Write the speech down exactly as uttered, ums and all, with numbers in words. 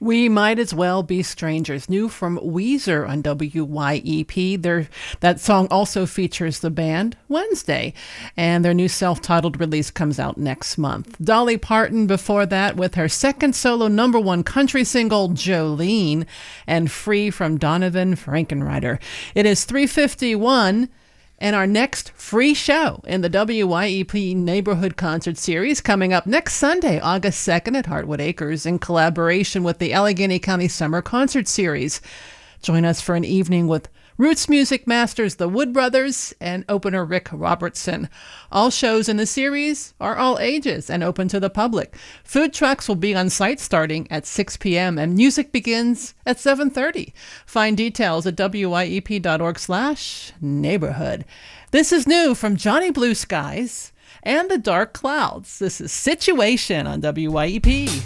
We Might As Well Be Strangers, new from Weezer on W Y E P. Their, that song also features the band Wednesday, and their new self-titled release comes out next month. Dolly Parton before that with her second solo number one country single, Jolene, and Free from Donovan Frankenreiter. It is three fifty-one. And our next free show in the W Y E P Neighborhood Concert Series coming up next Sunday, August second at Hartwood Acres in collaboration with the Allegheny County Summer Concert Series. Join us for an evening with Roots music masters the Wood Brothers and opener Rick Robertson. All shows in the series are all ages and open to the public. Food trucks will be on site starting at six p.m. and music begins at seven thirty. Find details at W Y E P dot org slash neighborhood. This is new from Johnny Blue Skies and the Dark Clouds. This is Situation on W Y E P.